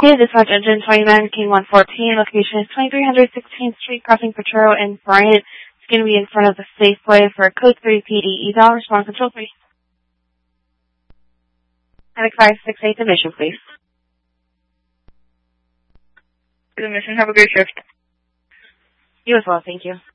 Yeah, dispatch engine 29, King 114. Location is 2316th Street, crossing Potrero and Bryant. It's going to be in front of the Safeway for code 3 PD. Eval, response control 3. Havoc 568, the mission, please. The mission, have a great shift. You as well, thank you.